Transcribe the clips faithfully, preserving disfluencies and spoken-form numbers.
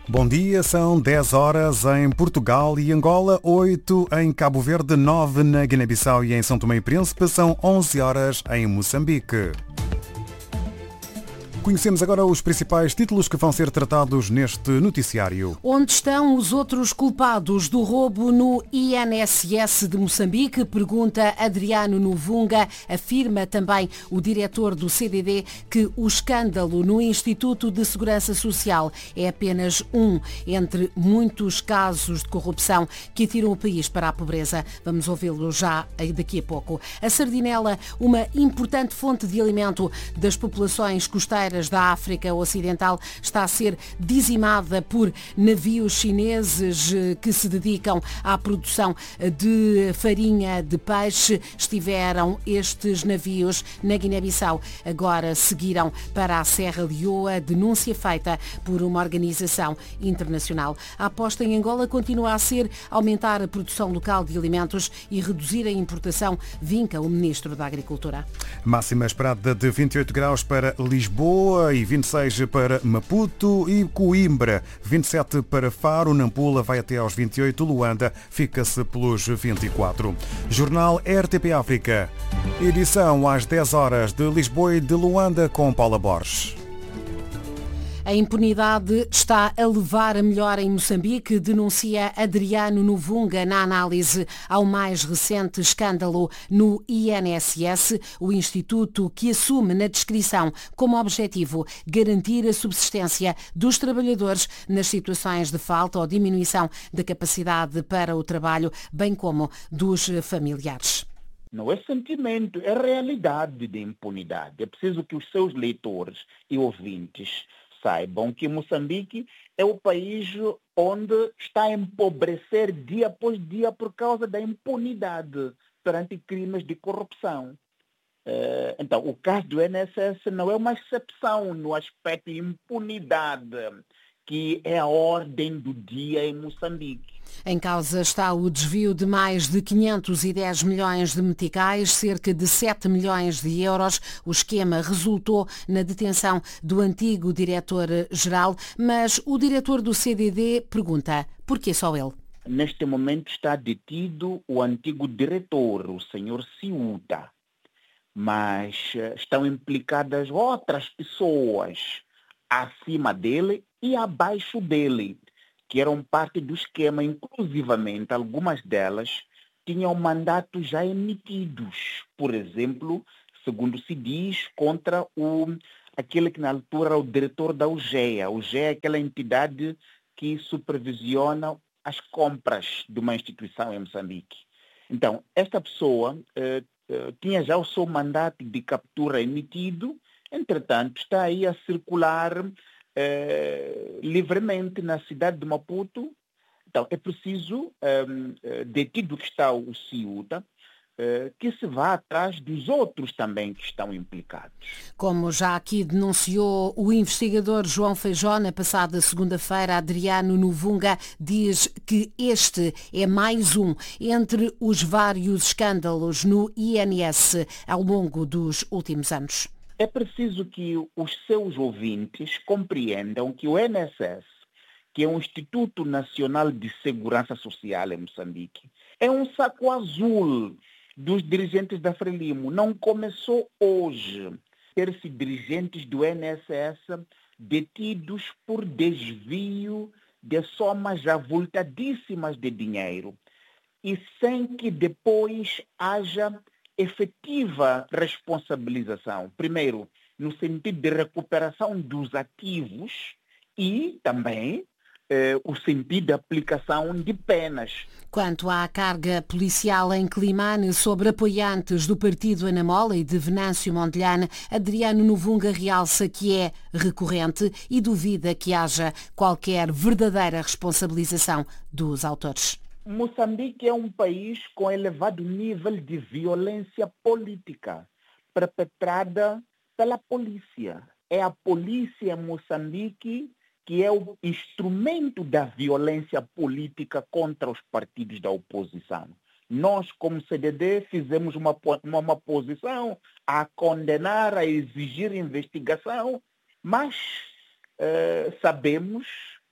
Bom dia, são dez horas em Portugal e Angola, oito em Cabo Verde, nove na Guiné-Bissau e em São Tomé e Príncipe, são onze horas em Moçambique. Conhecemos agora os principais títulos que vão ser tratados neste noticiário. Onde estão os outros culpados do roubo no I N S S de Moçambique? Pergunta Adriano Novunga. Afirma também o diretor do C D D que o escândalo no Instituto de Segurança Social é apenas um entre muitos casos de corrupção que atiram o país para a pobreza. Vamos ouvi-lo já daqui a pouco. A sardinela, uma importante fonte de alimento das populações costeiras da África Ocidental, está a ser dizimada por navios chineses que se dedicam à produção de farinha de peixe. Estiveram estes navios na Guiné-Bissau, agora seguiram para a Serra Leoa, denúncia feita por uma organização internacional. A aposta em Angola continua a ser aumentar a produção local de alimentos e reduzir a importação, vinca o Ministro da Agricultura. Máxima esperada de vinte e oito graus para Lisboa e vinte e seis para Maputo e Coimbra, vinte e sete para Faro, Nampula vai até aos vinte e oito, Luanda fica-se pelos vinte e quatro. Jornal R T P África, edição às dez horas de Lisboa e de Luanda com Paula Borges. A impunidade está a levar a melhor em Moçambique, denuncia Adriano Novunga na análise ao mais recente escândalo no I N S S, o instituto que assume na descrição como objetivo garantir a subsistência dos trabalhadores nas situações de falta ou diminuição da capacidade para o trabalho, bem como dos familiares. Não é sentimento, é realidade de impunidade. É preciso que os seus leitores e ouvintes saibam que Moçambique é o país onde está a empobrecer dia após dia por causa da impunidade perante crimes de corrupção. Então, o caso do I N S S não é uma exceção no aspecto de impunidade, que é a ordem do dia em Moçambique. Em causa está o desvio de mais de quinhentos e dez milhões de meticais, cerca de sete milhões de euros. O esquema resultou na detenção do antigo diretor-geral, mas o diretor do C D D pergunta: porquê só ele? Neste momento está detido o antigo diretor, o senhor Ciuta, mas estão implicadas outras pessoas acima dele e abaixo dele, que eram parte do esquema, inclusivamente algumas delas tinham mandatos já emitidos, por exemplo, segundo se diz, contra o, aquele que na altura era o diretor da U G E A. A U G E A é aquela entidade que supervisiona as compras de uma instituição em Moçambique. Então, esta pessoa eh, eh, tinha já o seu mandato de captura emitido, entretanto, está aí a circular Eh, livremente na cidade de Maputo. Então, é preciso, eh, detido que está o Ciuta, eh, que se vá atrás dos outros também que estão implicados. Como já aqui denunciou o investigador João Feijó, na passada segunda-feira, Adriano Novunga diz que este é mais um entre os vários escândalos no I N S ao longo dos últimos anos. É preciso que os seus ouvintes compreendam que o I N S S, que é o Instituto Nacional de Segurança Social em Moçambique, é um saco azul dos dirigentes da Frelimo. Não começou hoje. Ter-se dirigentes do I N S S detidos por desvio de somas avultadíssimas de dinheiro e sem que depois haja efetiva responsabilização. Primeiro, no sentido de recuperação dos ativos e também eh, o sentido de aplicação de penas. Quanto à carga policial em Climane sobre apoiantes do partido Anamola e de Venâncio Mondlane, Adriano Novunga realça que é recorrente e duvida que haja qualquer verdadeira responsabilização dos autores. Moçambique é um país com elevado nível de violência política perpetrada pela polícia. É a polícia em Moçambique que é o instrumento da violência política contra os partidos da oposição. Nós, como C D D, fizemos uma, uma, uma posição a condenar, a exigir investigação, mas eh, sabemos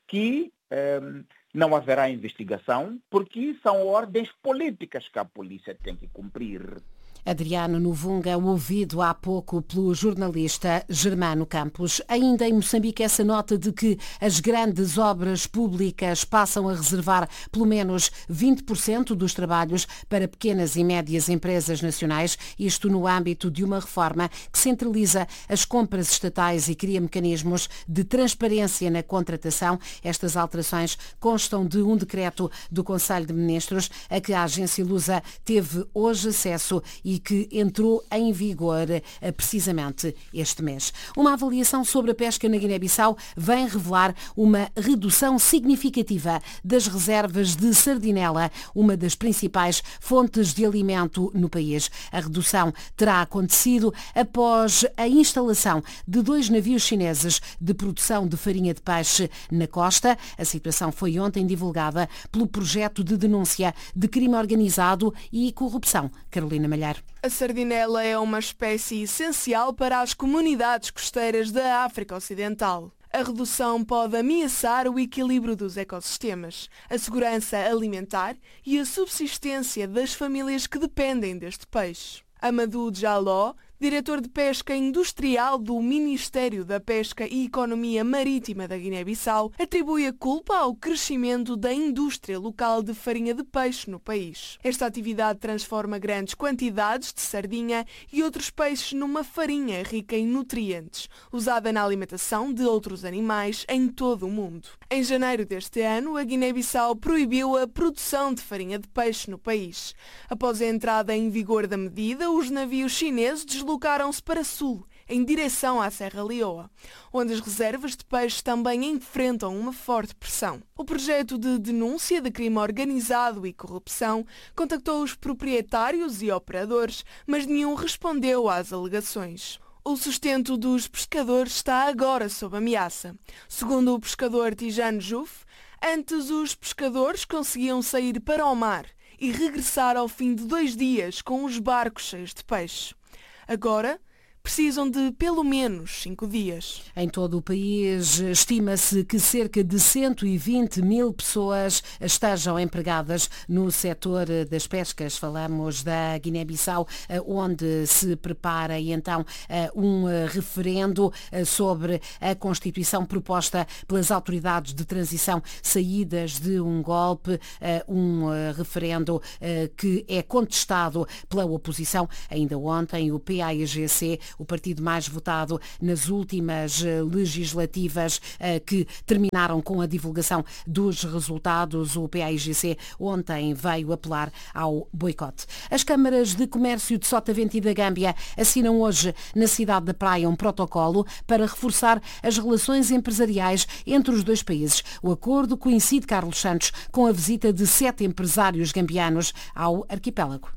que eh, não haverá investigação, porque são ordens políticas que a polícia tem que cumprir. Adriano Novunga, ouvido há pouco pelo jornalista Germano Campos. Ainda em Moçambique, essa nota de que as grandes obras públicas passam a reservar pelo menos vinte por cento dos trabalhos para pequenas e médias empresas nacionais, isto no âmbito de uma reforma que centraliza as compras estatais e cria mecanismos de transparência na contratação. Estas alterações constam de um decreto do Conselho de Ministros a que a agência Lusa teve hoje acesso e que entrou em vigor precisamente este mês. Uma avaliação sobre a pesca na Guiné-Bissau vem revelar uma redução significativa das reservas de sardinela, uma das principais fontes de alimento no país. A redução terá acontecido após a instalação de dois navios chineses de produção de farinha de peixe na costa. A situação foi ontem divulgada pelo projeto de denúncia de crime organizado e corrupção. Carolina Malhar. A sardinela é uma espécie essencial para as comunidades costeiras da África Ocidental. A redução pode ameaçar o equilíbrio dos ecossistemas, a segurança alimentar e a subsistência das famílias que dependem deste peixe. Amadou Jaló, diretor de pesca industrial do Ministério da Pesca e Economia Marítima da Guiné-Bissau, atribui a culpa ao crescimento da indústria local de farinha de peixe no país. Esta atividade transforma grandes quantidades de sardinha e outros peixes numa farinha rica em nutrientes, usada na alimentação de outros animais em todo o mundo. Em janeiro deste ano, a Guiné-Bissau proibiu a produção de farinha de peixe no país. Após a entrada em vigor da medida, os navios chineses deslocaram-se para sul, em direção à Serra Leoa, onde as reservas de peixe também enfrentam uma forte pressão. O projeto de denúncia de crime organizado e corrupção contactou os proprietários e operadores, mas nenhum respondeu às alegações. O sustento dos pescadores está agora sob ameaça. Segundo o pescador Tijane Juf, antes os pescadores conseguiam sair para o mar e regressar ao fim de dois dias com os barcos cheios de peixe. Agora, precisam de pelo menos cinco dias. Em todo o país, estima-se que cerca de cento e vinte mil pessoas estejam empregadas no setor das pescas. Falamos da Guiné-Bissau, onde se prepara então um referendo sobre a Constituição proposta pelas autoridades de transição saídas de um golpe, um referendo que é contestado pela oposição. Ainda ontem, o P A I G C, o partido mais votado nas últimas legislativas que terminaram com a divulgação dos resultados, o P A I G C ontem veio apelar ao boicote. As câmaras de comércio de Sotavento e da Gâmbia assinam hoje na cidade da Praia um protocolo para reforçar as relações empresariais entre os dois países. O acordo coincide, Carlos Santos, com a visita de sete empresários gambianos ao arquipélago.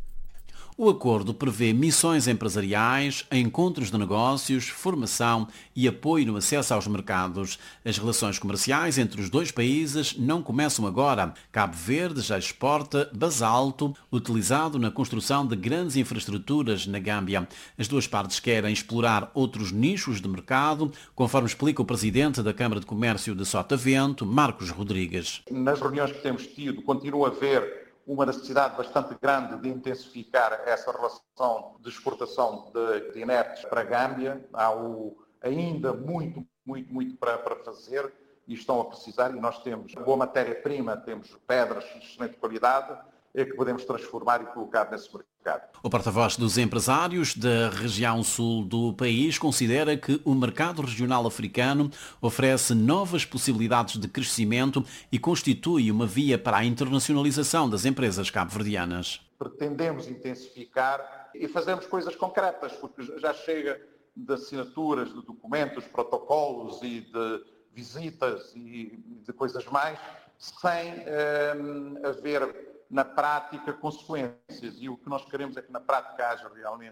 O acordo prevê missões empresariais, encontros de negócios, formação e apoio no acesso aos mercados. As relações comerciais entre os dois países não começam agora. Cabo Verde já exporta basalto, utilizado na construção de grandes infraestruturas na Gâmbia. As duas partes querem explorar outros nichos de mercado, conforme explica o presidente da Câmara de Comércio de Sotavento, Marcos Rodrigues. Nas reuniões que temos tido, continua a haver uma necessidade bastante grande de intensificar essa relação de exportação de, de inertes para a Gâmbia. Há o, ainda muito, muito, muito para, para fazer e estão a precisar, e nós temos boa matéria-prima, temos pedras de excelente qualidade, é que podemos transformar e colocar nesse mercado. O porta-voz dos empresários da região sul do país considera que o mercado regional africano oferece novas possibilidades de crescimento e constitui uma via para a internacionalização das empresas cabo-verdianas. Pretendemos intensificar e fazermos coisas concretas, porque já chega de assinaturas, de documentos, protocolos e de visitas e de coisas mais, sem eh, haver na prática consequências, e o que nós queremos é que na prática haja realmente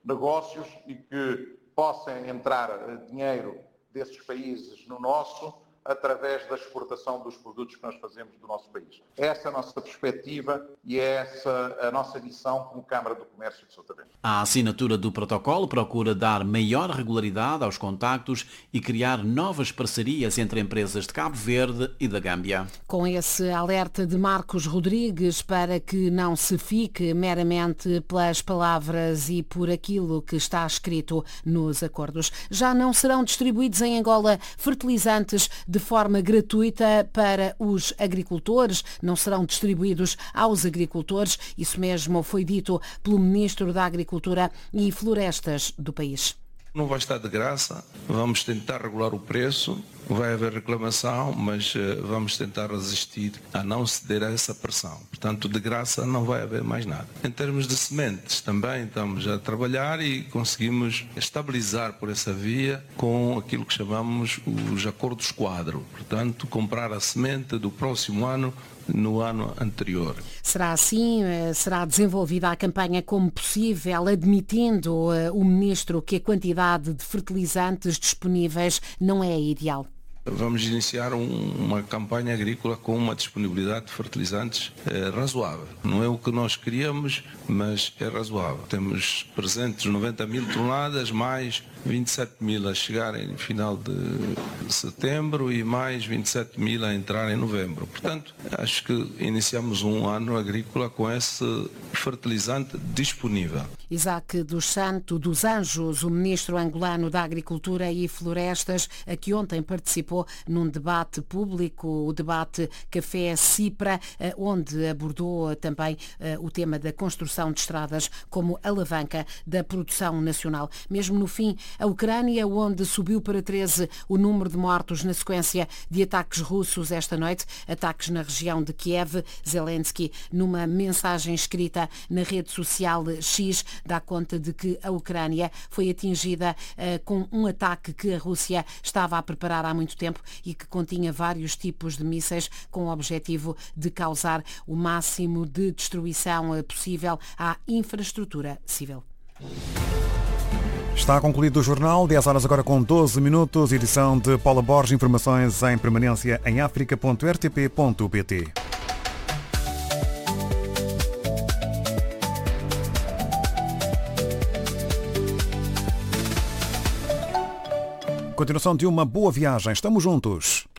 negócios e que possa entrar dinheiro desses países no nosso, através da exportação dos produtos que nós fazemos do nosso país. Essa é a nossa perspectiva e é essa a nossa missão como Câmara do Comércio de Sotavento. A assinatura do protocolo procura dar maior regularidade aos contactos e criar novas parcerias entre empresas de Cabo Verde e da Gâmbia. Com esse alerta de Marcos Rodrigues para que não se fique meramente pelas palavras e por aquilo que está escrito nos acordos. Já não serão distribuídos em Angola fertilizantes de forma gratuita para os agricultores, não serão distribuídos aos agricultores. Isso mesmo foi dito pelo Ministro da Agricultura e Florestas do país. Não vai estar de graça, vamos tentar regular o preço, vai haver reclamação, mas uh, vamos tentar resistir a não ceder a essa pressão. Portanto, de graça não vai haver mais nada. Em termos de sementes, também estamos a trabalhar e conseguimos estabilizar por essa via com aquilo que chamamos os acordos quadro. Portanto, comprar a semente do próximo ano no ano anterior. Será assim? Será desenvolvida a campanha como possível, admitindo o Ministro que a quantidade de fertilizantes disponíveis não é ideal? Vamos iniciar um, uma campanha agrícola com uma disponibilidade de fertilizantes eh, razoável. Não é o que nós queríamos, mas é razoável. Temos presentes noventa mil toneladas, mais vinte e sete mil a chegarem no final de setembro e mais vinte e sete mil a entrar em novembro. Portanto, acho que iniciamos um ano agrícola com esse fertilizante disponível. Isaac dos Santos dos Anjos, o Ministro angolano da Agricultura e Florestas, a que ontem participou num debate público, o debate Café Cipra, onde abordou também o tema da construção de estradas como alavanca da produção nacional. Mesmo no fim, a Ucrânia, onde subiu para treze o número de mortos na sequência de ataques russos esta noite, ataques na região de Kiev. Zelensky, numa mensagem escrita na rede social X, dá conta de que a Ucrânia foi atingida uh, com um ataque que a Rússia estava a preparar há muito tempo e que continha vários tipos de mísseis com o objetivo de causar o máximo de destruição uh, possível à infraestrutura civil. Está concluído o jornal, dez horas agora com doze minutos, edição de Paula Borges, informações em permanência em africa ponto r t p ponto p t. Continuação de uma boa viagem. Estamos juntos.